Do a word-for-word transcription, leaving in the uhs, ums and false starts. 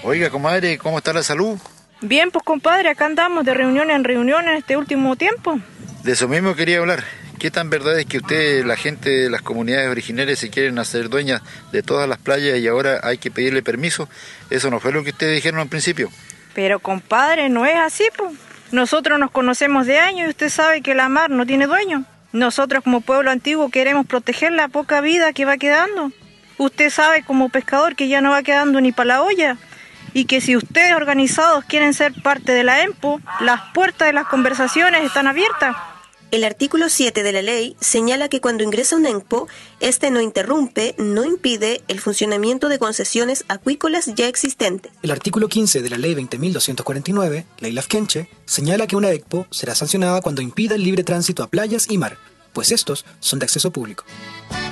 Oiga, comadre, ¿cómo está la salud? Bien, pues compadre, acá andamos de reunión en reunión en este último tiempo. De eso mismo quería hablar. ¿Qué tan verdad es que usted, la gente de las comunidades originarias, se quieren hacer dueñas de todas las playas y ahora hay que pedirle permiso? Eso no fue lo que ustedes dijeron al principio. Pero compadre, no es así, pues. Nosotros nos conocemos de años y usted sabe que la mar no tiene dueño. Nosotros como pueblo antiguo queremos proteger la poca vida que va quedando. Usted sabe como pescador que ya no va quedando ni para la olla. Y que si ustedes organizados quieren ser parte de la EMPO, las puertas de las conversaciones están abiertas. El artículo siete de la ley señala que cuando ingresa un EMPO, este no interrumpe, no impide el funcionamiento de concesiones acuícolas ya existentes. El artículo quince de la ley veinte mil doscientos cuarenta y nueve, Ley Lafkenche, señala que una EMPO será sancionada cuando impida el libre tránsito a playas y mar, pues estos son de acceso público.